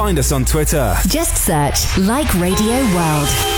Find us on Twitter. Just search Like Radio World.